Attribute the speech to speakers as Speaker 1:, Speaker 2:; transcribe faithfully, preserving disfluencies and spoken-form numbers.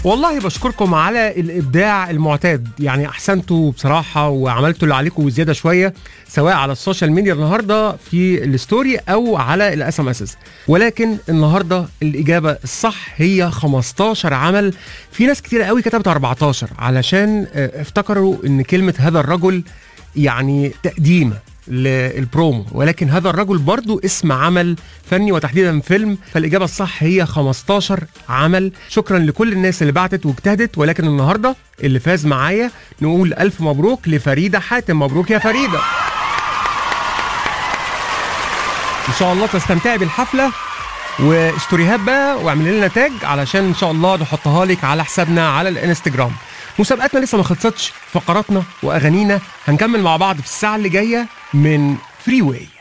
Speaker 1: والله بشكركم على الابداع المعتاد، يعني احسنتوا بصراحه وعملتوا اللي عليكم وزياده شويه، سواء على السوشيال ميديا النهارده في الستوري او على الاس ام اس. ولكن النهارده الاجابه الصح هي خمستاشر عمل. في ناس كتير قوي كتبت اربعتاشر علشان افتكروا ان كلمه هذا الرجل يعني تقديم للبرومو، ولكن هذا الرجل برضو اسم عمل فني وتحديدا فيلم. فالإجابة الصح هي خمستاشر عمل. شكرا لكل الناس اللي بعتت واجتهدت، ولكن النهاردة اللي فاز معايا نقول ألف مبروك لفريدة حاتم. مبروك يا فريدة، إن شاء الله تستمتعي بالحفلة واشتريها بقى واعملي لنا تاج علشان إن شاء الله نحطها لك على حسابنا على الانستجرام. مسابقاتنا لسه ما خلصتش، فقراتنا واغانينا هنكمل مع بعض في الساعه اللي جايه من فري واي.